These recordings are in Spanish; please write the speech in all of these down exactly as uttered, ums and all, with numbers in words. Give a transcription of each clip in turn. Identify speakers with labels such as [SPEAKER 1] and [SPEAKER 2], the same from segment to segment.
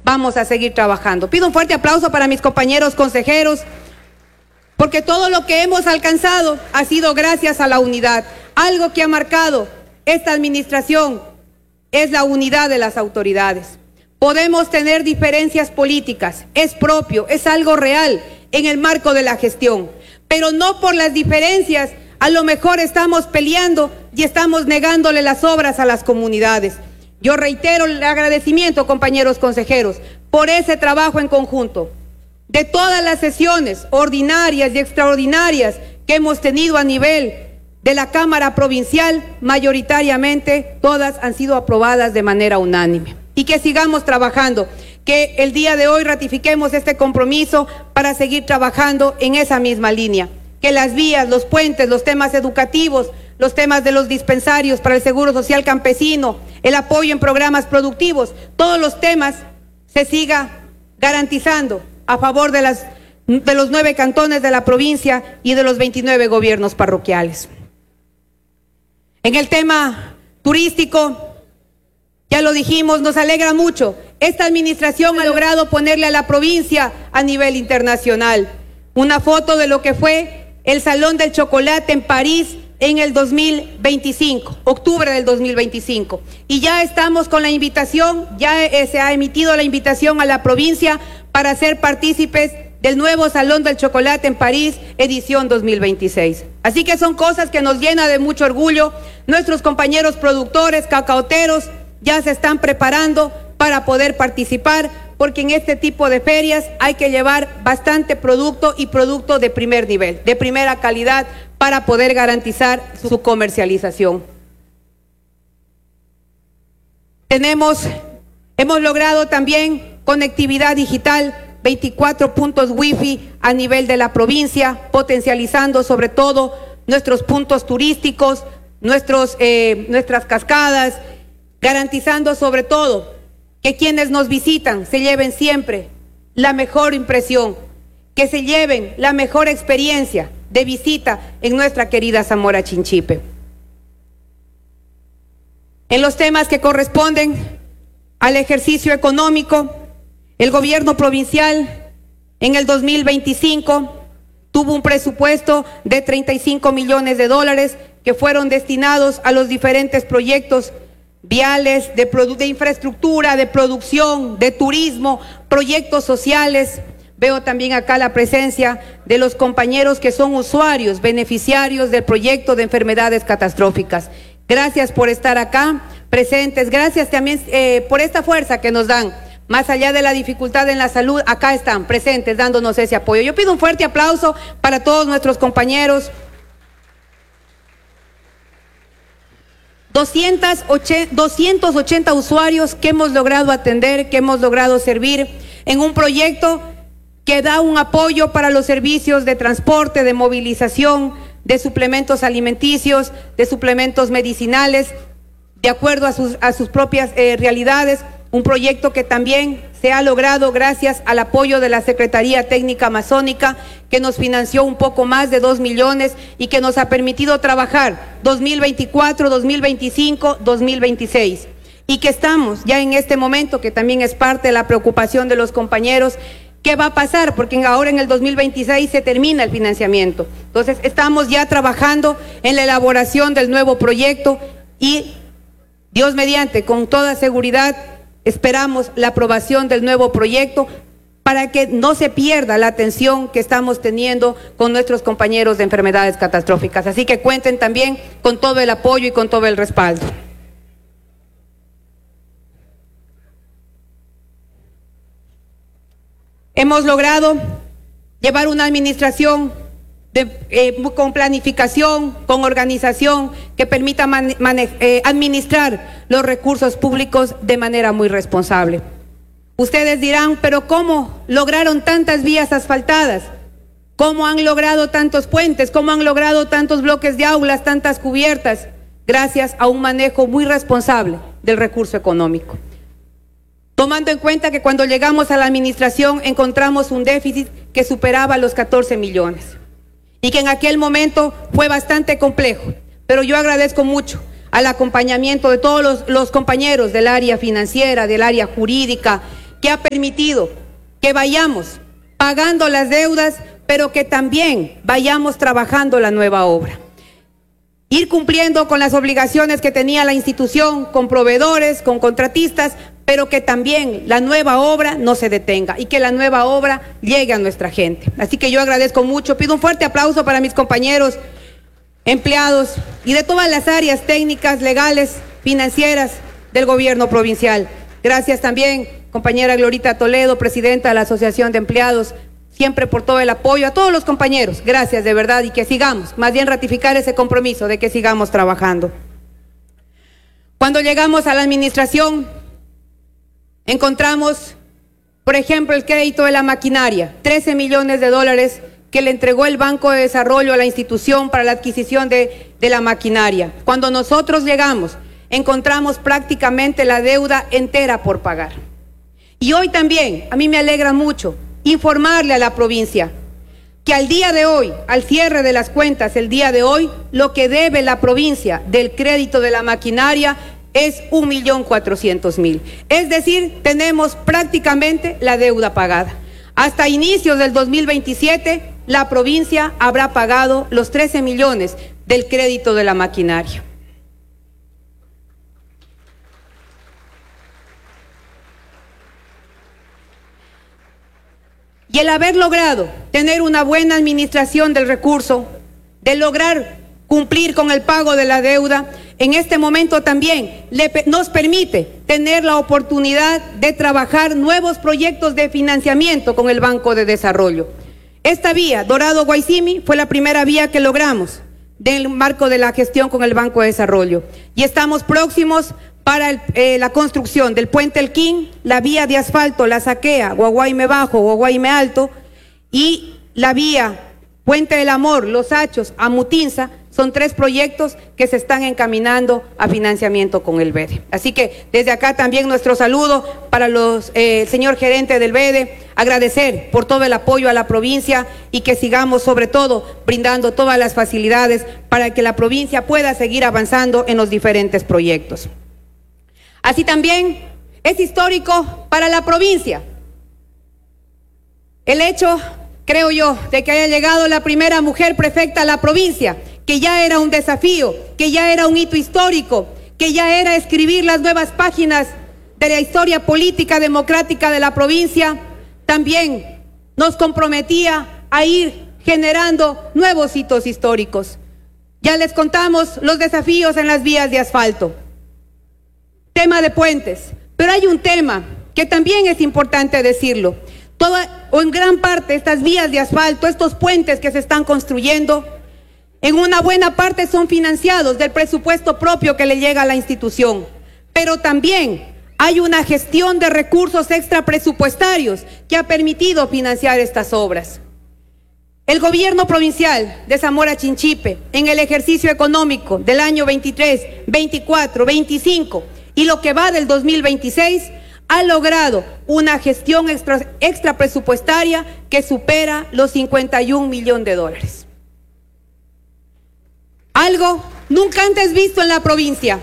[SPEAKER 1] vamos a seguir trabajando. Pido un fuerte aplauso para mis compañeros consejeros, porque todo lo que hemos alcanzado ha sido gracias a la unidad. Algo que ha marcado esta administración es la unidad de las autoridades. Podemos tener diferencias políticas, es propio, es algo real en el marco de la gestión, pero no por las diferencias a lo mejor estamos peleando y estamos negándole las obras a las comunidades. Yo reitero el agradecimiento, compañeros consejeros, por ese trabajo en conjunto. De todas las sesiones ordinarias y extraordinarias que hemos tenido a nivel de la Cámara Provincial, mayoritariamente todas han sido aprobadas de manera unánime. Y que sigamos trabajando, que el día de hoy ratifiquemos este compromiso para seguir trabajando en esa misma línea. Que las vías, los puentes, los temas educativos, los temas de los dispensarios para el Seguro Social Campesino, el apoyo en programas productivos, todos los temas se siga garantizando a favor de, las, de los nueve cantones de la provincia y de los veintinueve gobiernos parroquiales. En el tema turístico, ya lo dijimos, nos alegra mucho. Esta administración ha logrado ponerle a la provincia a nivel internacional una foto de lo que fue el Salón del Chocolate en París en el dos mil veinticinco, octubre del dos mil veinticinco. Y ya estamos con la invitación, ya eh, se ha emitido la invitación a la provincia para ser partícipes del nuevo Salón del Chocolate en París, edición dos mil veintiséis. Así que son cosas que nos llenan de mucho orgullo. Nuestros compañeros productores, cacaoteros, ya se están preparando para poder participar, porque en este tipo de ferias hay que llevar bastante producto y producto de primer nivel, de primera calidad, para poder garantizar su comercialización. Tenemos, hemos logrado también conectividad digital, veinticuatro puntos wifi a nivel de la provincia, potencializando sobre todo nuestros puntos turísticos, nuestros, eh, nuestras cascadas, garantizando sobre todo que quienes nos visitan se lleven siempre la mejor impresión, que se lleven la mejor experiencia de visita en nuestra querida Zamora Chinchipe. En los temas que corresponden al ejercicio económico, el gobierno provincial en el dos mil veinticinco tuvo un presupuesto de treinta y cinco millones de dólares que fueron destinados a los diferentes proyectos viales, de, de infraestructura, de producción, de turismo, proyectos sociales. Veo también acá la presencia de los compañeros que son usuarios, beneficiarios del proyecto de enfermedades catastróficas. Gracias por estar acá presentes, gracias también eh, por esta fuerza que nos dan. Más allá de la dificultad en la salud, acá están presentes dándonos ese apoyo. Yo pido un fuerte aplauso para todos nuestros compañeros. doscientos ochenta usuarios que hemos logrado atender, que hemos logrado servir en un proyecto que da un apoyo para los servicios de transporte, de movilización, de suplementos alimenticios, de suplementos medicinales, de acuerdo a sus, a sus propias eh, realidades. Un proyecto que también se ha logrado gracias al apoyo de la Secretaría Técnica Amazónica, que nos financió un poco más de dos millones y que nos ha permitido trabajar dos mil veinticuatro, dos mil veinticinco, dos mil veintiséis. Y que estamos ya en este momento, que también es parte de la preocupación de los compañeros, ¿qué va a pasar? Porque ahora en el dos mil veintiséis se termina el financiamiento. Entonces estamos ya trabajando en la elaboración del nuevo proyecto y, Dios mediante, con toda seguridad, esperamos la aprobación del nuevo proyecto para que no se pierda la atención que estamos teniendo con nuestros compañeros de enfermedades catastróficas. Así que cuenten también con todo el apoyo y con todo el respaldo. Hemos logrado llevar una administración de, eh, con planificación, con organización, que permita man, man, eh, administrar los recursos públicos de manera muy responsable. Ustedes dirán, pero ¿cómo lograron tantas vías asfaltadas? ¿Cómo han logrado tantos puentes? ¿Cómo han logrado tantos bloques de aulas, tantas cubiertas? Gracias a un manejo muy responsable del recurso económico. Tomando en cuenta que cuando llegamos a la administración encontramos un déficit que superaba los catorce millones. Y que en aquel momento fue bastante complejo, pero yo agradezco mucho al acompañamiento de todos los, los compañeros del área financiera, del área jurídica, que ha permitido que vayamos pagando las deudas, pero que también vayamos trabajando la nueva obra. Ir cumpliendo con las obligaciones que tenía la institución, con proveedores, con contratistas, pero que también la nueva obra no se detenga y que la nueva obra llegue a nuestra gente. Así que yo agradezco mucho, pido un fuerte aplauso para mis compañeros empleados y de todas las áreas técnicas, legales, financieras del gobierno provincial. Gracias también, compañera Glorita Toledo, presidenta de la Asociación de Empleados, siempre por todo el apoyo, a todos los compañeros, gracias de verdad, y que sigamos, más bien ratificar ese compromiso de que sigamos trabajando. Cuando llegamos a la administración, encontramos, por ejemplo, el crédito de la maquinaria, trece millones de dólares que le entregó el Banco de Desarrollo a la institución para la adquisición de, de la maquinaria. Cuando nosotros llegamos, encontramos prácticamente la deuda entera por pagar. Y hoy también, a mí me alegra mucho informarle a la provincia que al día de hoy, al cierre de las cuentas, el día de hoy, lo que debe la provincia del crédito de la maquinaria es un millón cuatrocientos mil. Es decir, tenemos prácticamente la deuda pagada. Hasta inicios del dos mil veintisiete, la provincia habrá pagado los trece millones del crédito de la maquinaria. Y el haber logrado tener una buena administración del recurso, de lograr cumplir con el pago de la deuda, en este momento también le, nos permite tener la oportunidad de trabajar nuevos proyectos de financiamiento con el Banco de Desarrollo. Esta vía, Dorado-Guaycimi, fue la primera vía que logramos del marco de la gestión con el Banco de Desarrollo. Y estamos próximos para el, eh, la construcción del Puente El Quín, la vía de asfalto La Saquea, Guaguayme Bajo, Guaguayme Alto, y la vía Puente del Amor, Los Hachos, a Mutinza. Son tres proyectos que se están encaminando a financiamiento con el B E D E. Así que desde acá también nuestro saludo para los, eh, el señor gerente del B E D E, agradecer por todo el apoyo a la provincia y que sigamos sobre todo brindando todas las facilidades para que la provincia pueda seguir avanzando en los diferentes proyectos. Así también es histórico para la provincia el hecho, creo yo, de que haya llegado la primera mujer prefecta a la provincia, que ya era un desafío, que ya era un hito histórico, que ya era escribir las nuevas páginas de la historia política democrática de la provincia. También nos comprometía a ir generando nuevos hitos históricos. Ya les contamos los desafíos en las vías de asfalto. Tema de puentes, pero hay un tema que también es importante decirlo. Toda, o en gran parte, estas vías de asfalto, estos puentes que se están construyendo, en una buena parte son financiados del presupuesto propio que le llega a la institución, pero también hay una gestión de recursos extrapresupuestarios que ha permitido financiar estas obras. El gobierno provincial de Zamora Chinchipe, en el ejercicio económico del año veintitrés, veinticuatro, veinticinco y lo que va del dos mil veintiséis, ha logrado una gestión extra, extrapresupuestaria que supera los cincuenta y un millones de dólares. Algo nunca antes visto en la provincia.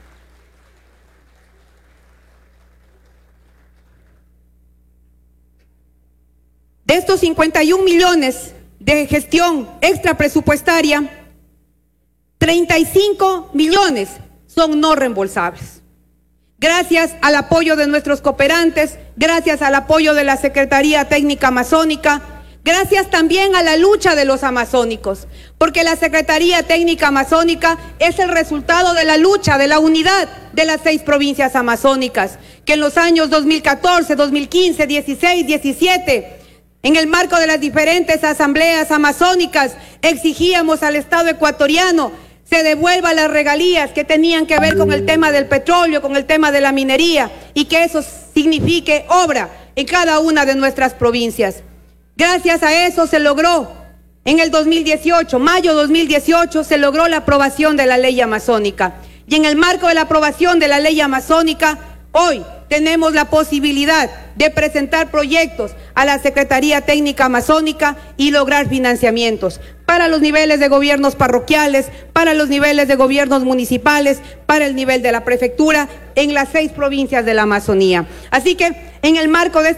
[SPEAKER 1] De estos cincuenta y un millones de gestión extrapresupuestaria, treinta y cinco millones son no reembolsables. Gracias al apoyo de nuestros cooperantes, gracias al apoyo de la Secretaría Técnica Amazónica, gracias también a la lucha de los amazónicos, porque la Secretaría Técnica Amazónica es el resultado de la lucha, de la unidad de las seis provincias amazónicas, que en los años dos mil catorce, dos mil quince, dieciséis, diecisiete, en el marco de las diferentes asambleas amazónicas, exigíamos al Estado ecuatoriano se devuelva las regalías que tenían que ver con el tema del petróleo, con el tema de la minería, y que eso signifique obra en cada una de nuestras provincias. Gracias a eso se logró en el dos mil dieciocho, mayo dos mil dieciocho, se logró la aprobación de la ley amazónica. Y en el marco de la aprobación de la ley amazónica, hoy tenemos la posibilidad de presentar proyectos a la Secretaría Técnica Amazónica y lograr financiamientos para los niveles de gobiernos parroquiales, para los niveles de gobiernos municipales, para el nivel de la prefectura en las seis provincias de la Amazonía. Así que en el marco de